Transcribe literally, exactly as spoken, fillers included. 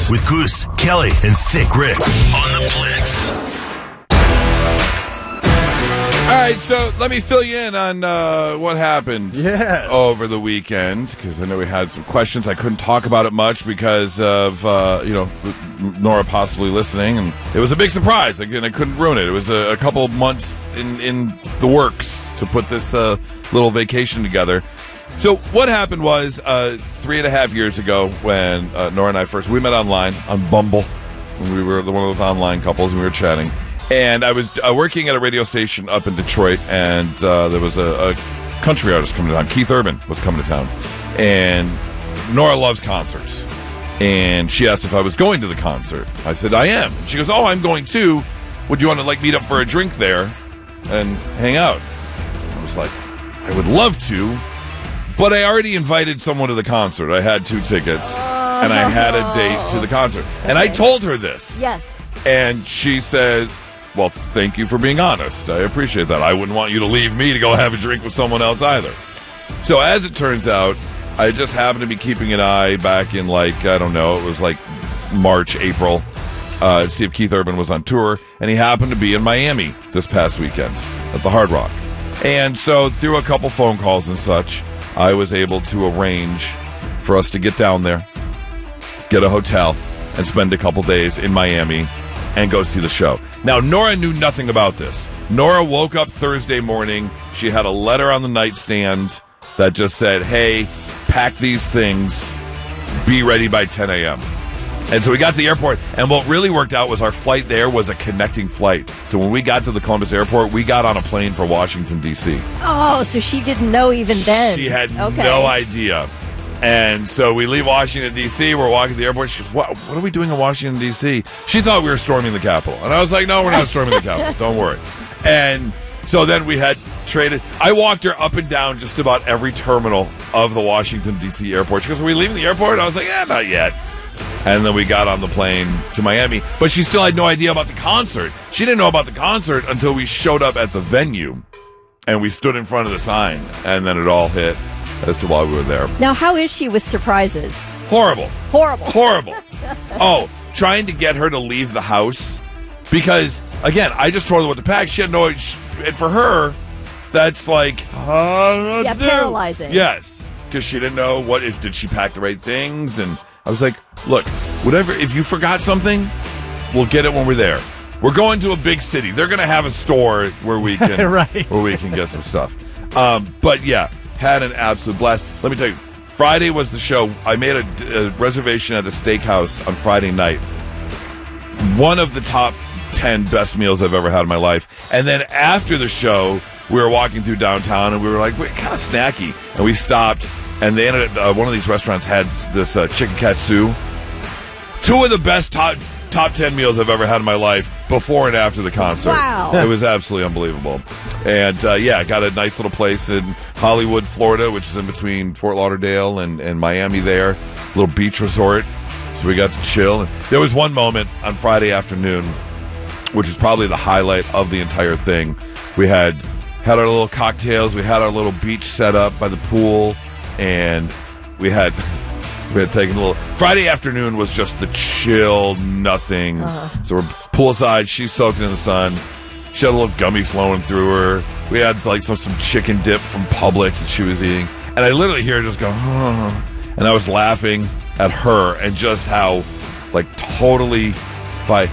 Blitz with Goose, Kelly, and Thick Rick on the Blitz. All right, so let me fill you in on uh, what happened Yeah. over the weekend, because I know we had some questions. I couldn't talk about it much because of, uh, you know, Nora possibly listening, and it was a big surprise. Again, I couldn't ruin it. It was a, a couple months in, in the works to put this uh, little vacation together. So what happened was uh, three and a half years ago when uh, Nora and I first, we met online on Bumble. When we were one of those online couples, and we were chatting. And I was uh, working at a radio station up in Detroit, and uh, there was a, a country artist coming to town. Keith Urban was coming to town. And Nora loves concerts. And she asked if I was going to the concert. I said, I am. She goes, oh, I'm going too. Would you want to like meet up for a drink there and hang out? I was like, I would love to, but I already invited someone to the concert. I had two tickets, and I had a date to the concert. And I told her this. Yes. And she said, well, thank you for being honest. I appreciate that. I wouldn't want you to leave me to go have a drink with someone else either. So as it turns out, I just happened to be keeping an eye back in, like, I don't know, it was like March, April, uh, to see if Keith Urban was on tour. And he happened to be in Miami this past weekend at the Hard Rock. And so through a couple phone calls and such, I was able to arrange for us to get down there, get a hotel, and spend a couple days in Miami and go see the show. Now, Nora knew nothing about this. Nora woke up Thursday morning. She had a letter on the nightstand that just said, hey, pack these things. Be ready by ten a.m. And so we got to the airport, and what really worked out was our flight there was a connecting flight. So when we got to the Columbus airport, we got on a plane for Washington, D C Oh, so she didn't know even then. She had okay. no idea. And so we leave Washington, D C We're walking to the airport. She goes, what, what are we doing in Washington, D C? She thought we were storming the Capitol. And I was like, no, we're not storming the Capitol. Don't worry. And so then we had traded. I walked her up and down just about every terminal of the Washington, D C airport. She goes, are we leaving the airport? I was like, yeah, not yet. And then we got on the plane to Miami. But she still had no idea about the concert. She didn't know about the concert until we showed up at the venue. And we stood in front of the sign. And then it all hit as to why we were there. Now, how is she with surprises? Horrible. Horrible. Horrible. Oh, trying to get her to leave the house. Because, again, I just told her what to pack. She had no... And for her, that's like... Uh, yeah, paralyzing. Yes. Because she didn't know what... if did she pack the right things? And I was like, look, whatever... If you forgot something, we'll get it when we're there. We're going to a big city. They're going to have a store where we can... right. Where we can get some stuff. Um, but, yeah... Had an absolute blast. Let me tell you, Friday was the show. I made a, a reservation at a steakhouse on Friday night. One of the top ten best meals I've ever had in my life. And then after the show, we were walking through downtown, and we were like, we're kind of snacky. And we stopped, and they ended up, uh, one of these restaurants had this uh, chicken katsu. Two of the best top top ten meals I've ever had in my life before and after the concert. Wow. It was absolutely unbelievable. And, uh, yeah, got a nice little place in Hollywood, Florida, which is in between Fort Lauderdale and, and Miami there. Little beach resort. So we got to chill. And there was one moment on Friday afternoon, which is probably the highlight of the entire thing. We had had our little cocktails. We had our little beach set up by the pool. And we had... We had taken a little... Friday afternoon was just the chill, nothing. Uh-huh. So we're poolside. She's soaking in the sun. She had a little gummy flowing through her. We had like some, some chicken dip from Publix that she was eating. And I literally hear her just go... Oh. And I was laughing at her and just how, like, totally... Fi-